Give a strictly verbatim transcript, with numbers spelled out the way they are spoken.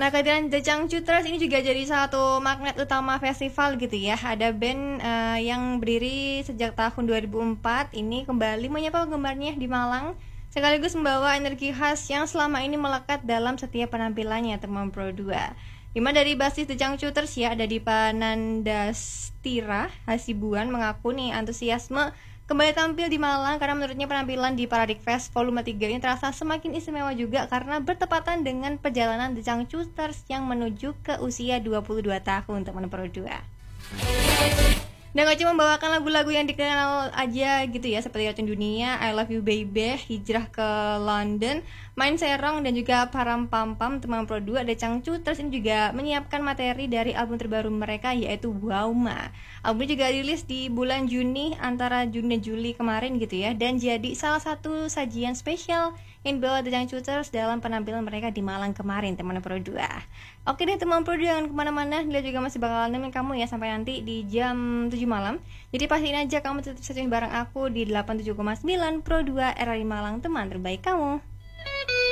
Nah, kehadiran The Changchuters ini juga jadi satu magnet utama festival gitu ya. Ada band uh, yang berdiri sejak tahun dua ribu empat ini kembali menyapa penggemarnya di Malang, sekaligus membawa energi khas yang selama ini melekat dalam setiap penampilannya, teman Pro dua. Dimana dari basis The Changchuters ya, ada Dipa Nandastira Hasibuan mengaku nih antusiasme kembali tampil di Malang karena menurutnya penampilan di Paradik Fest Volume tiga ini terasa semakin istimewa juga karena bertepatan dengan perjalanan The Changchuters yang menuju ke usia dua puluh dua tahun, teman Pro dua. Dan gak cuma membawakan lagu-lagu yang dikenal aja gitu ya, seperti Racun Dunia, I Love You Baby, Hijrah ke London, Main Serong, dan juga Param Pam Pam, teman Pro dua. The Changchuters ini juga menyiapkan materi dari album terbaru mereka yaitu Wauma. Album ini juga rilis di bulan Juni, antara Juni dan Juli kemarin gitu ya, dan jadi salah satu sajian spesial yang dibawa The Changchuters dalam penampilan mereka di Malang kemarin, teman Pro dua. Oke deh teman Pro dua, jangan kemana-mana, dia juga masih bakal nemenin kamu ya sampai nanti di jam tujuh malam. Jadi pastiin aja kamu tetap setuju bareng aku di delapan puluh tujuh koma sembilan Pro dua R R I Malang, teman terbaik kamu.